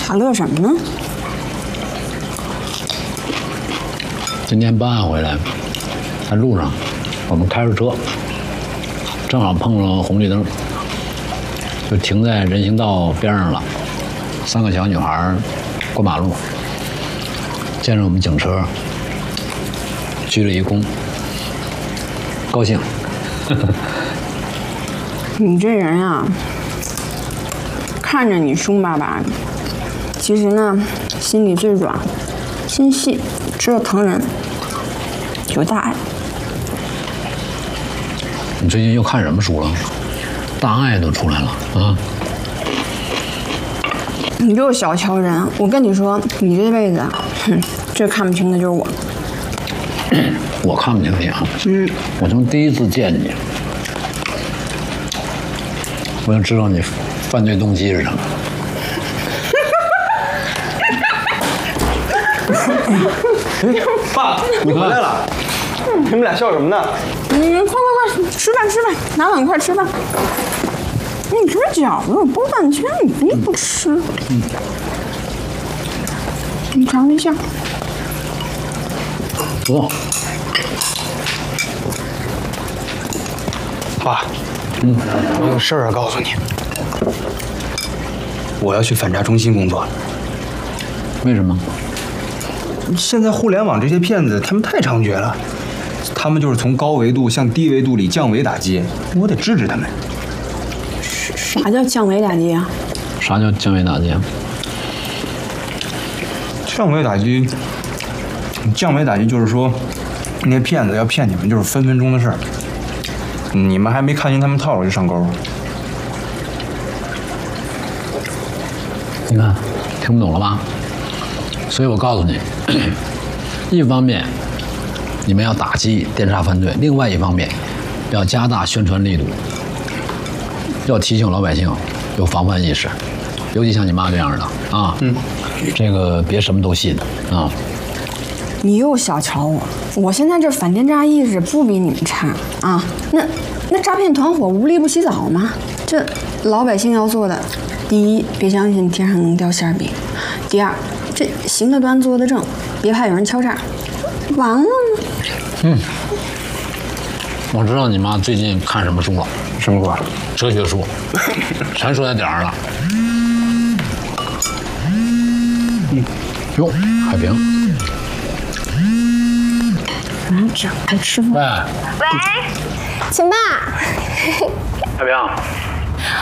他乐什么呢？ 今天办案回来，在路上，我们开着车，正好碰上红绿灯，就停在人行道边上了。3个小女孩过马路，见着我们警车，鞠了一躬，高兴。 你这人啊，看着你凶巴巴的，其实呢，心里最软，心细，知道疼人，有大爱。 你最近又看什么书了？大爱都出来了啊！ 你就是小瞧人，我跟你说，你这辈子，最看不清的就是我。 我看不清你啊！我从第一次见你，我就知道你犯罪动机是什么。 爸，你回来了！你们俩笑什么呢？ 快，吃饭，拿碗快吃饭。你这饺子我剥半圈，你别不吃。你尝一下。 不。 爸，我有事儿要告诉你。我要去反诈中心工作了。 为什么？ 现在互联网这些骗子，他们太猖獗了。他们就是从高维度向低维度里降维打击，我得制止他们。 啥叫降维打击啊？ 啥叫降维打击？ 降维打击，降维打击就是说，那些骗子要骗你们，就是分分钟的事儿。你们还没看清他们套路就上钩。 你看，听不懂了吧？所以我告诉你，一方面你们要打击电诈犯罪，另外一方面要加大宣传力度，要提醒老百姓有防范意识，尤其像你妈这样的啊，这个别什么都信啊。 你又小瞧我，我现在这反电诈意识不比你们差啊。那诈骗团伙无利不起早吗？这老百姓要做的，第一，别相信天上能掉馅饼；第二，这行得端坐得正，别怕有人敲诈。完了吗？ 我知道你妈最近看什么书了？ 什么书？ 哲学书，全说在点儿了。哟，海平。 这还吃饭？ 喂， 请爸。 海平。